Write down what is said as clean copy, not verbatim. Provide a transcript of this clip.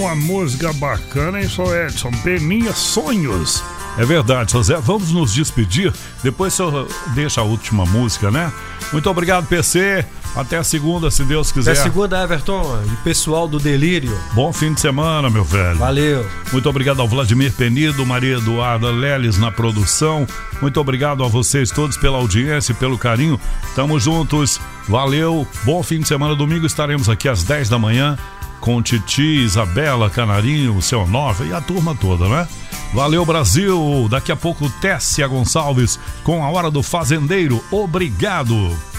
uma música bacana, hein, seu Edson? Peninha Sonhos. É verdade, José. Vamos nos despedir. Depois o senhor deixa a última música, né? Muito obrigado, PC. Até a segunda, se Deus quiser. Até a segunda, Everton. E pessoal do Delírio. Bom fim de semana, meu velho. Valeu. Muito obrigado ao Vladimir Penido, Maria Eduarda Leles na produção. Muito obrigado a vocês todos pela audiência e pelo carinho. Tamo juntos. Valeu. Bom fim de semana. Domingo estaremos aqui às 10 da manhã com Titi, Isabela, Canarinho, Seu Nova e a turma toda, né? Valeu, Brasil. Daqui a pouco, Tessia Gonçalves com a Hora do Fazendeiro. Obrigado.